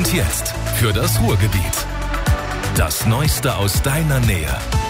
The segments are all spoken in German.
Und jetzt für das Ruhrgebiet. Das Neueste aus deiner Nähe.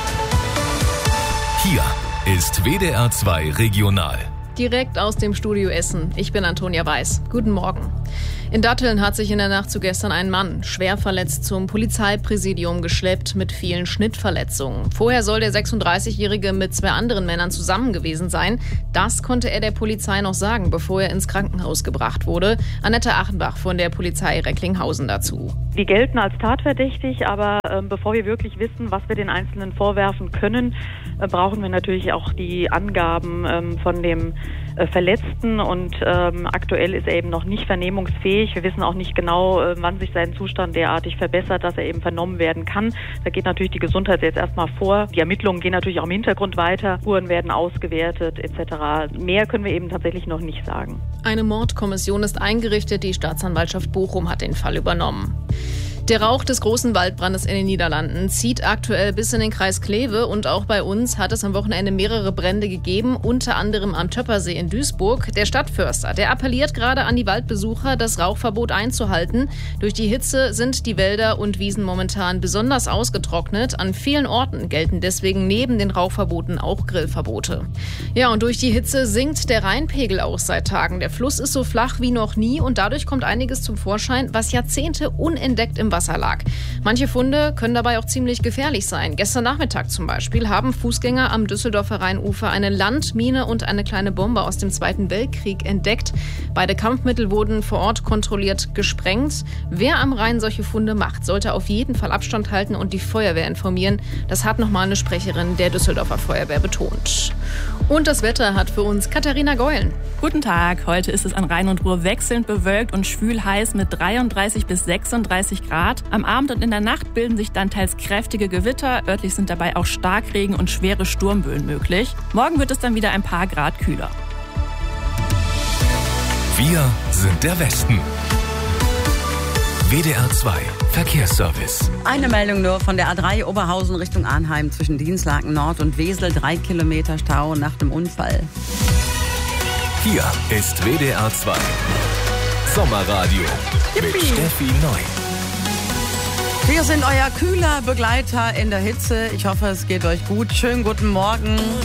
Hier ist WDR 2 Regional. Direkt aus dem Studio Essen. Ich bin Antonia Weiß. Guten Morgen. In Datteln hat sich in der Nacht zu gestern ein Mann schwer verletzt zum Polizeipräsidium geschleppt mit vielen Schnittverletzungen. Vorher soll der 36-Jährige mit 2 anderen Männern zusammen gewesen sein. Das konnte er der Polizei noch sagen, bevor er ins Krankenhaus gebracht wurde. Annette Achenbach von der Polizei Recklinghausen dazu. Die gelten als tatverdächtig, aber bevor wir wirklich wissen, was wir den Einzelnen vorwerfen können, brauchen wir natürlich auch die Angaben von dem Verletzten und aktuell ist er eben noch nicht vernehmungsfähig. Wir wissen auch nicht genau, wann sich sein Zustand derartig verbessert, dass er eben vernommen werden kann. Da geht natürlich die Gesundheit jetzt erstmal vor. Die Ermittlungen gehen natürlich auch im Hintergrund weiter. Spuren werden ausgewertet etc. Mehr können wir eben tatsächlich noch nicht sagen. Eine Mordkommission ist eingerichtet. Die Staatsanwaltschaft Bochum hat den Fall übernommen. Der Rauch des großen Waldbrandes in den Niederlanden zieht aktuell bis in den Kreis Kleve und auch bei uns hat es am Wochenende mehrere Brände gegeben, unter anderem am Töppersee in Duisburg. Der Stadtförster, der appelliert gerade an die Waldbesucher, das Rauchverbot einzuhalten. Durch die Hitze sind die Wälder und Wiesen momentan besonders ausgetrocknet. An vielen Orten gelten deswegen neben den Rauchverboten auch Grillverbote. Ja, und durch die Hitze sinkt der Rheinpegel auch seit Tagen. Der Fluss ist so flach wie noch nie und dadurch kommt einiges zum Vorschein, was Jahrzehnte unentdeckt im Wasser lag. Manche Funde können dabei auch ziemlich gefährlich sein. Gestern Nachmittag zum Beispiel haben Fußgänger am Düsseldorfer Rheinufer eine Landmine und eine kleine Bombe aus dem Zweiten Weltkrieg entdeckt. Beide Kampfmittel wurden vor Ort kontrolliert gesprengt. Wer am Rhein solche Funde macht, sollte auf jeden Fall Abstand halten und die Feuerwehr informieren. Das hat nochmal eine Sprecherin der Düsseldorfer Feuerwehr betont. Und das Wetter hat für uns Katharina Geulen. Guten Tag, heute ist es an Rhein und Ruhr wechselnd bewölkt und schwül heiß mit 33 bis 36 Grad. Am Abend und in der Nacht bilden sich dann teils kräftige Gewitter. Örtlich sind dabei auch Starkregen und schwere Sturmböen möglich. Morgen wird es dann wieder ein paar Grad kühler. Wir sind der Westen. WDR 2 Verkehrsservice. Eine Meldung nur von der A3 Oberhausen Richtung Arnheim zwischen Dienstlaken Nord und Wesel. 3 Kilometer Stau nach dem Unfall. Hier ist WDR 2 Sommerradio mit Steffi Neu. Wir sind euer kühler Begleiter in der Hitze. Ich hoffe, es geht euch gut. Schönen guten Morgen.